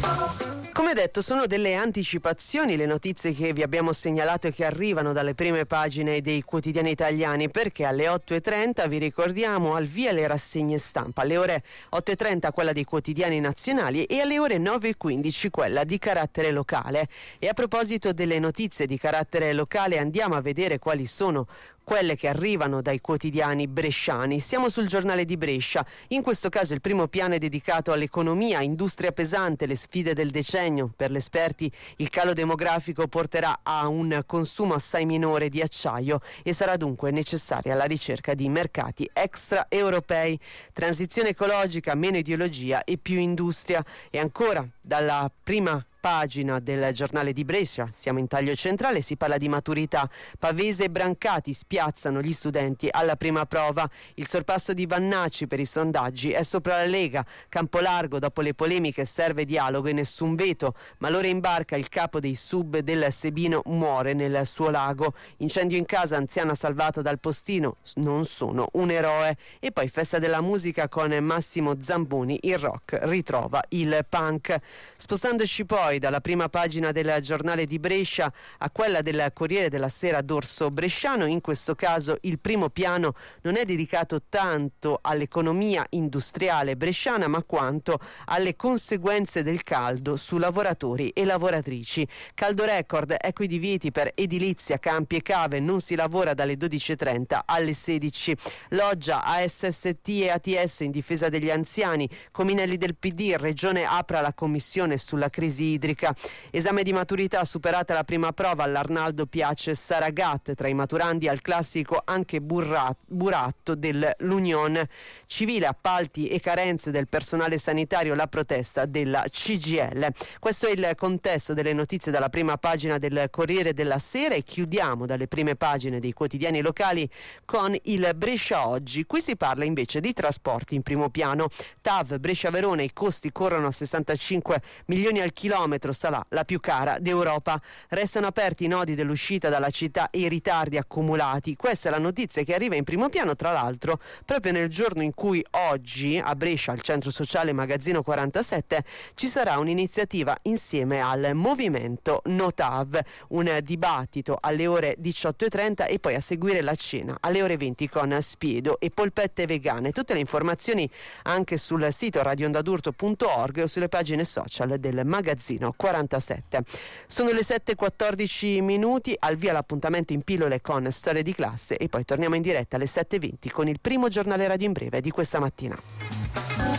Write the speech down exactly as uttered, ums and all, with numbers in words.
Come detto, sono delle anticipazioni le notizie che vi abbiamo segnalato e che arrivano dalle prime pagine dei quotidiani italiani, perché alle otto e trenta vi ricordiamo al via le rassegne stampa, alle ore otto e trenta quella dei quotidiani nazionali e alle ore nove e quindici quella di carattere locale. E a proposito delle notizie di carattere locale, andiamo a vedere quali sono quelle che arrivano dai quotidiani bresciani. Siamo sul Giornale di Brescia. In questo caso il primo piano è dedicato all'economia, industria pesante, le sfide del decennio. Per gli esperti il calo demografico porterà a un consumo assai minore di acciaio e sarà dunque necessaria la ricerca di mercati extraeuropei. Transizione ecologica, meno ideologia e più industria. E ancora dalla prima pagina del Giornale di Brescia, siamo in taglio centrale, si parla di maturità. Pavese e Brancati spiazzano gli studenti alla prima prova. Il sorpasso di Vannacci per i sondaggi è sopra la Lega. Campolargo, dopo le polemiche, serve dialogo e nessun veto. Malore in barca, il capo dei sub del Sebino muore nel suo lago. Incendio in casa, anziana salvata dal postino, non sono un eroe. E poi festa della musica con Massimo Zamboni, il rock ritrova il punk. Spostandoci poi dalla prima pagina del Giornale di Brescia a quella del Corriere della Sera d'Orso Bresciano, in questo caso il primo piano non è dedicato tanto all'economia industriale bresciana ma quanto alle conseguenze del caldo su lavoratori e lavoratrici. Caldo record, ecco i divieti per edilizia, campi e cave, non si lavora dalle dodici e trenta alle sedici. Loggia, A S S T e A T S in difesa degli anziani. Cominelli del P D, Regione apra la commissione sulla crisi idrica. Esame di maturità, superata la prima prova, all'Arnaldo piace Saragat, tra i maturandi al classico anche Burrat, Buratto dell'Union. Civile, appalti e carenze del personale sanitario, la protesta della C G I L. Questo è il contesto delle notizie dalla prima pagina del Corriere della Sera e chiudiamo dalle prime pagine dei quotidiani locali con il Brescia Oggi. Qui si parla invece di trasporti in primo piano. T A V Brescia-Verona, i costi corrono a sessantacinque milioni al chilometro, sarà la più cara d'Europa. Restano aperti i nodi dell'uscita dalla città e i ritardi accumulati. Questa è la notizia che arriva in primo piano, tra l'altro proprio nel giorno in cui oggi a Brescia, al centro sociale Magazzino quarantasette, ci sarà un'iniziativa insieme al movimento No T A V, un dibattito alle ore diciotto e trenta e poi a seguire la cena alle ore venti con spiedo e polpette vegane. Tutte le informazioni anche sul sito radioondadurto punto org o sulle pagine social del Magazzino quarantasette. Sono le sette e quattordici minuti, al via l'appuntamento in pillole con Storie di classe e poi torniamo in diretta alle sette e venti con il primo giornale radio in breve di questa mattina.